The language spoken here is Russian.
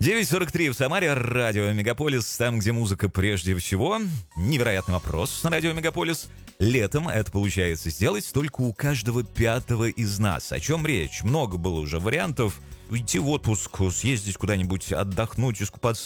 9:43 в Самаре, радио Мегаполис, там, где музыка прежде всего. Невероятный вопрос на радио Мегаполис. Летом это получается сделать только у каждого пятого из нас. О чем речь? Много было уже вариантов. Уйти в отпуск, съездить куда-нибудь, отдохнуть, искупаться